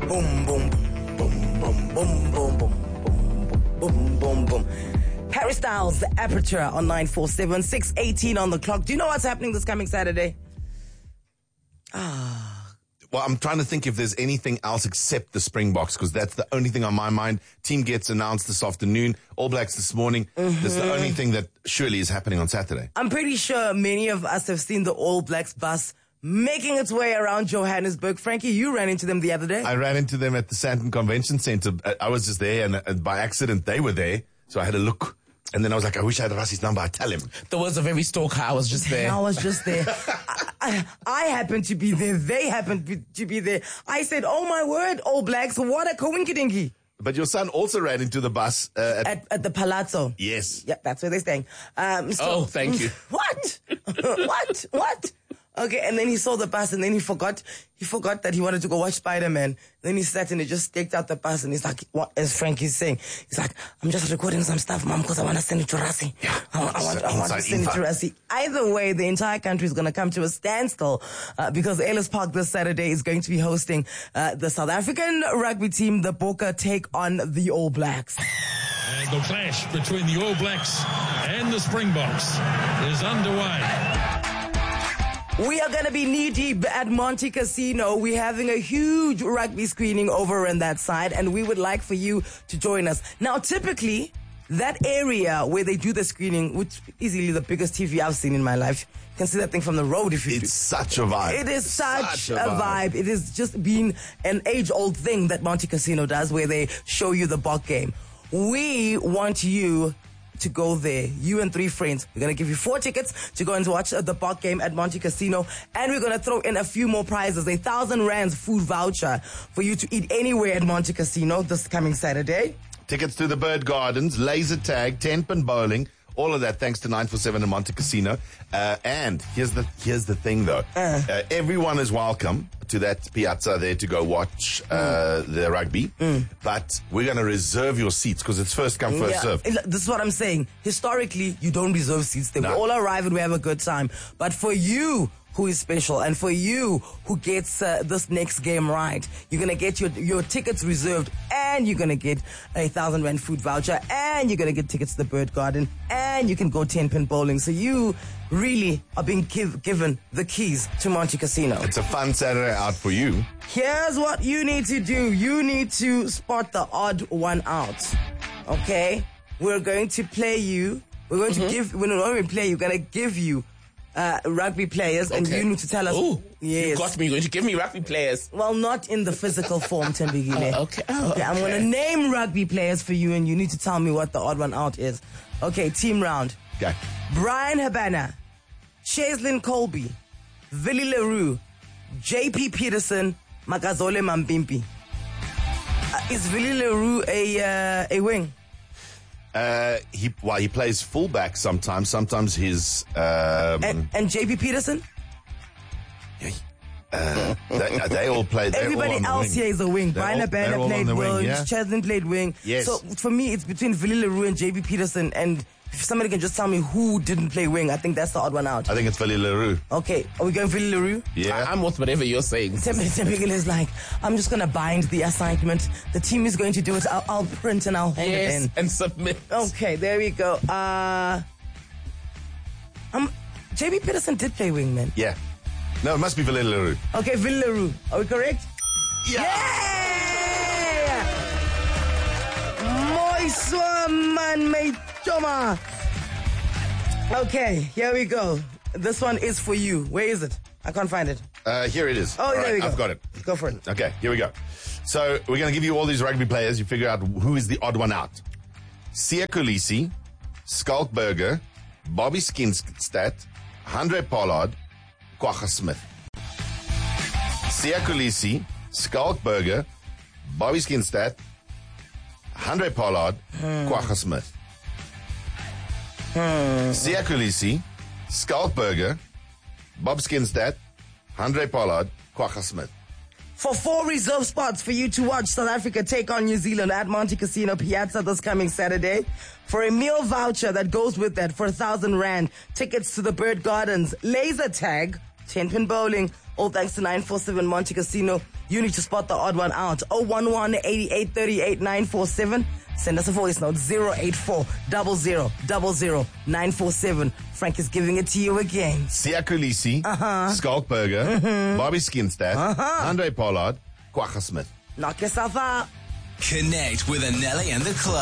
Boom, boom, boom, boom, boom, boom, boom, boom, boom, boom, boom. Harry Styles, The Aperture on 947, 6:18 on the clock. Do you know what's happening this coming Saturday? Well, I'm trying to think if there's anything else except the Springboks, because that's the only thing on my mind. Team gets announced this afternoon. All Blacks this morning. That's the only thing that surely is happening on Saturday. I'm pretty sure many of us have seen the All Blacks bus making its way around Johannesburg. Frankie, you ran into them the other day. I ran into them at the Sandton Convention Center. I was just there, and by accident, they were there. So I had a look. And then I was like, I wish I had Rassi's number. I'd tell him. There was a very stalker. I was just there. I was just there. I happened to be there. They happened to be there. I said, oh my word, All Blacks, what a coinkydinky. But your son also ran into the bus. At the Palazzo. Yes. Yeah, that's where they're staying. Thank you. What? What? Okay, and then he saw the bus, and then he forgot that he wanted to go watch Spider-Man. Then he sat and he just staked out the bus, and he's like, what, as Frankie's saying, he's like, I'm just recording some stuff, Mom, because I want to send it to Rassi. Yeah. I want to send it to Rassi. Either way, the entire country is going to come to a standstill because Ellis Park this Saturday is going to be hosting the South African rugby team, the Bokke, take on the All Blacks. And the clash between the All Blacks and the Springboks is underway. We are going to be knee-deep at Monte Casino. We're having a huge rugby screening over on that side, and we would like for you to join us. Now, typically, that area where they do the screening, which is easily the biggest TV I've seen in my life, you can see that thing from the road if you It's such a vibe. It is such a vibe. It has just been an age-old thing that Monte Casino does, where they show you the Bokke game. We want you to go there, you and 3 friends. We're going to give you 4 tickets to go and watch the Bokke game at Monte Casino, and we're going to throw in a few more prizes, 1,000 rands food voucher for you to eat anywhere at Monte Casino this coming Saturday. Tickets to the Bird Gardens, laser tag, 10-pin bowling, all of that thanks to 947 and Monte Casino. And here's the thing though. Everyone is welcome to that piazza there to go watch the rugby. But we're going to reserve your seats because it's first come, first serve. This is what I'm saying. Historically, you don't reserve seats there. No. We all arrive and we have a good time. But for you who is special, and for you who gets this next game right, you're going to get your tickets reserved, and you're going to get 1,000 rand food voucher, and you're going to get tickets to the Bird Garden, and you can go 10-pin bowling. So you really are being given the keys to Monte Casino. It's a fun Saturday out for you. Here's what you need to do. You need to spot the odd one out. Okay? We're going to play you. We're going to give, when we play, we're going to give you rugby players, and you need to tell us. Oh, yes. You got me. You're going to give me rugby players. Well, not in the physical form, Tembegile. Okay. I'm going to name rugby players for you, and you need to tell me what the odd one out is. Okay, team round. Okay. Brian Habana, Cheslin Colby, Willie Leroux, JP Peterson, Makazole Mambimpi. Is Willie Leroux a wing? He plays fullback sometimes. Sometimes he's And JP Peterson? they all play. Everybody all else here is a wing. Brian Habana played wing. Yeah. Cheslin played wing. Yes. So for me, it's between Willie Leroux and JP Peterson. And if somebody can just tell me who didn't play wing, I think that's the odd one out. I think it's Willie Leroux. Okay, are we going Willie Leroux? Yeah. I'm with whatever you're saying. Tembegile is like, I'm just going to bind the assignment. The team is going to do it. I'll print and I'll hold it in. And submit. Okay, there we go. JB Peterson did play wing, man. Yeah. No, it must be Willie Leroux. Okay, Willie Leroux. Are we correct? Yeah. Moiswa man meitoma. Okay, here we go. This one is for you. Where is it? I can't find it. Here it is. Oh, All there right, we go. I've got it. Go for it. Okay, here we go. So we're going to give you all these rugby players. You figure out who is the odd one out. Siya Kolisi, Skalk Burger, Bobby Skinstad, Andre Pollard, Kwagga Smith. Siya Kolisi, Skalk Burger, Bobby Skinstad, Andre Pollard, Kwagga Smith. Siya Kolisi, Skalk Burger, Bob Skinstad, Andre Pollard, Kwagga Smith. For 4 reserve spots for you to watch South Africa take on New Zealand at Monte Casino Piazza this coming Saturday. For a meal voucher that goes with that for 1,000 rand. Tickets to the Bird Gardens, laser tag, 10-pin bowling. All thanks to 947 Monte Casino. You need to spot the odd one out. 011-8838-947. Send us a voice note, 084-0000-947. Frank is giving it to you again. Sia Kolisi, Skalkberger, Bobby Skinstad, Andre Pollard, Kwagga Smith. Knock yourself out. Connect with Anele and the club.